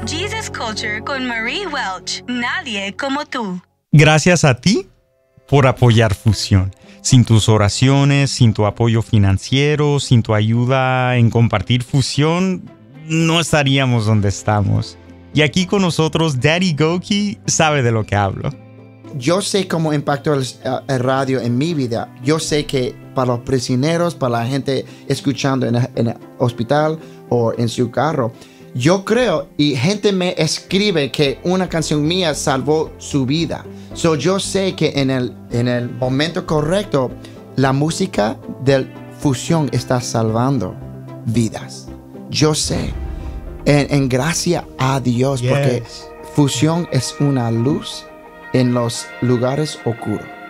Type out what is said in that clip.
Jesus Culture con Marie Welch. Nadie como tú. Gracias a ti por apoyar Fusión. Sin tus oraciones, sin tu apoyo financiero, sin tu ayuda en compartir Fusión, no estaríamos donde estamos. Y aquí con nosotros, Daddy Goki sabe de lo que hablo. Yo sé cómo impactó el radio en mi vida. Yo sé que para los prisioneros, para la gente escuchando en el hospital o en su carro, yo creo, y gente me escribe que una canción mía salvó su vida. So yo sé que en el momento correcto, la música de Fusión está salvando vidas. Yo sé. En gracia a Dios, porque Fusión es una luz en los lugares oscuros.